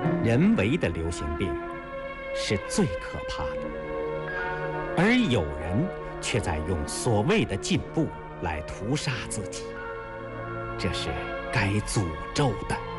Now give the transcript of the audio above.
人为的流行病是最可怕的，而有人却在用所谓的进步来屠杀自己，这是该诅咒的。